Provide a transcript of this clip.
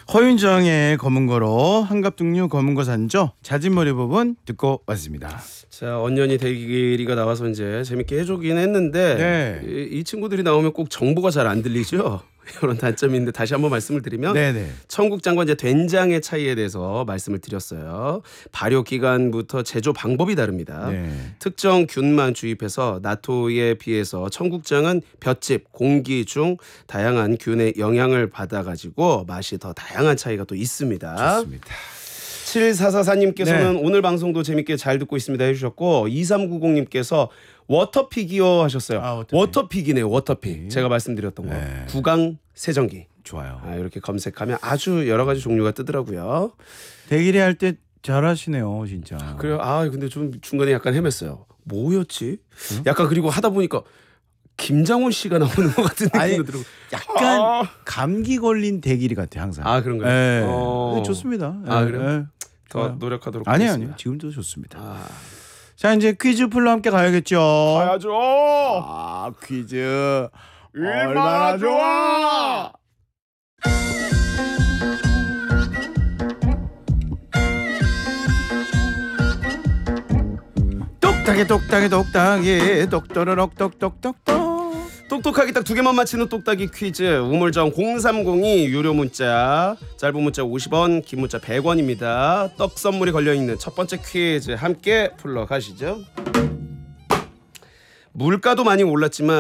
허윤정의 검은거로 한갑등류 검은거 산조 자진몰이 부분 듣고 왔습니다. 자, 언년이 대길이가 나와서 이제 재밌게 해주긴 했는데 네. 이 친구들이 나오면 꼭 정보가 잘 안 들리죠. 이런 단점이 있는데 다시 한번 말씀을 드리면 네네. 청국장과 이제 된장의 차이에 대해서 말씀을 드렸어요. 발효 기간부터 제조 방법이 다릅니다. 네. 특정 균만 주입해서 나토에 비해서 청국장은 볏짚, 공기 중 다양한 균의 영향을 받아가지고 맛이 더 다양한 차이가 또 있습니다. 좋습니다. 7444님께서는 네. 오늘 방송도 재밌게 잘 듣고 있습니다 해주셨고 2390님께서 워터픽이요 하셨어요. 아, 워터픽이네요. 워터픽. 제가 말씀드렸던 거. 네. 구강 세정기. 좋아요. 이렇게 검색하면 아주 여러 가지 종류가 뜨더라고요. 대길이 할 때 잘하시네요, 진짜. 그래요. 근데 좀 중간에 약간 헤맸어요. 뭐였지? 약간 그리고 하다 보니까 김장훈 씨가 나오는 것 같은 느낌도 들고. 약간 감기 걸린 대길이 같아 항상. 그런가요? 네. 좋습니다. 그래요? 네. 더 좋아요. 노력하도록 아니요, 하겠습니다. 아니요. 지금도 좋습니다. 자, 이제 퀴즈 풀로 함께 가야겠죠. 가야죠. 퀴즈 얼마나 좋아. 똑딱이 똑또르륵 똑똑똑똑. 똑똑하게 딱 두 개만 맞히는 똑딱이 퀴즈 우물정 0302 유료 문자 짧은 문자 50원 긴 문자 100원입니다. 떡 선물이 걸려있는 첫 번째 퀴즈 함께 풀러 가시죠. 물가도 많이 올랐지만